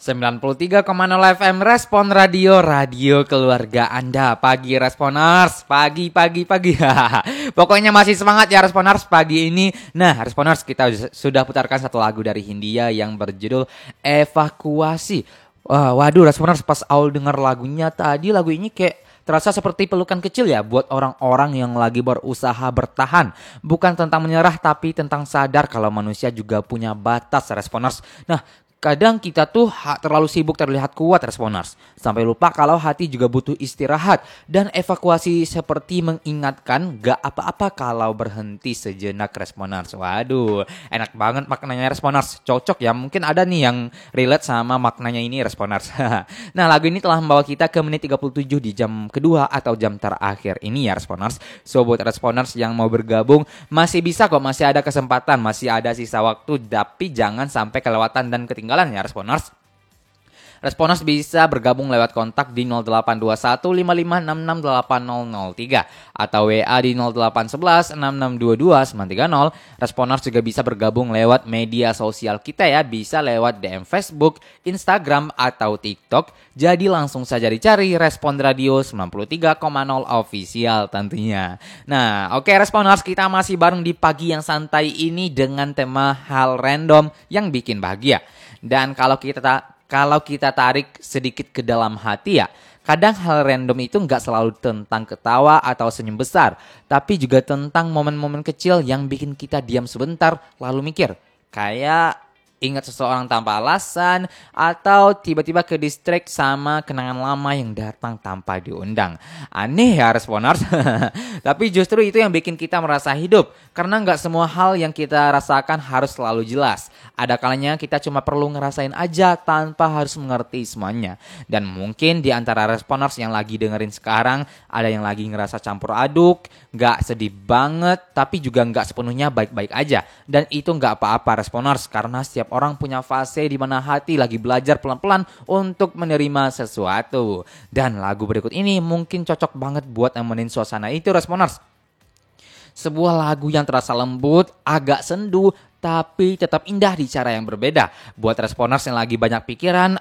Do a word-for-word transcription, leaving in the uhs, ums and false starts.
sembilan puluh tiga koma nol F M Respon Radio, radio keluarga Anda. Pagi Responers, pagi, pagi, pagi. Pokoknya masih semangat ya Responers pagi ini. Nah Responers, kita sudah putarkan satu lagu dari Hindia yang berjudul Evakuasi. Wah, waduh Responers, pas awal dengar lagunya tadi, lagu ini kayak terasa seperti pelukan kecil ya buat orang-orang yang lagi berusaha bertahan. Bukan tentang menyerah tapi tentang sadar kalau manusia juga punya batas Responers. Nah, kadang kita tuh terlalu sibuk terlihat kuat Responers, sampai lupa kalau hati juga butuh istirahat. Dan evakuasi seperti mengingatkan gak apa-apa kalau berhenti sejenak Responers. Waduh, enak banget maknanya Responers. Cocok ya, mungkin ada nih yang relate sama maknanya ini Responers. Nah lagu ini telah membawa kita ke menit tiga puluh tujuh di jam kedua atau jam terakhir ini ya Responers. So buat Responers yang mau bergabung, masih bisa kok, masih ada kesempatan, masih ada sisa waktu. Tapi jangan sampai kelewatan dan ketinggalan ya Responers. Responers bisa bergabung lewat kontak di nol delapan dua satu lima lima enam enam delapan nol nol tiga atau W A di nol delapan satu satu enam enam dua dua sembilan tiga nol. Responers juga bisa bergabung lewat media sosial kita ya, bisa lewat D M Facebook, Instagram atau TikTok. Jadi langsung saja dicari Respon Radio sembilan puluh tiga koma nol Official tentunya. Nah, oke okay, Responers, kita masih bareng di pagi yang santai ini dengan tema hal random yang bikin bahagia. Dan kalau kita tak Kalau kita tarik sedikit ke dalam hati ya, kadang hal random itu nggak selalu tentang ketawa atau senyum besar, tapi juga tentang momen-momen kecil yang bikin kita diam sebentar lalu mikir. Kayak ingat seseorang tanpa alasan atau tiba-tiba ke distract sama kenangan lama yang datang tanpa diundang. Aneh ya Responers. Tapi justru itu yang bikin kita merasa hidup. Karena nggak semua hal yang kita rasakan harus selalu jelas. Ada kalanya kita cuma perlu ngerasain aja tanpa harus mengerti semuanya. Dan mungkin di antara Responers yang lagi dengerin sekarang, ada yang lagi ngerasa campur aduk, nggak sedih banget, tapi juga nggak sepenuhnya baik-baik aja. Dan itu nggak apa-apa Responers, karena setiap orang punya fase di mana hati lagi belajar pelan-pelan untuk menerima sesuatu. Dan lagu berikut ini mungkin cocok banget buat nemenin suasana itu Responers. Sebuah lagu yang terasa lembut, agak sendu, tapi tetap indah di cara yang berbeda. Buat Responers yang lagi banyak pikiran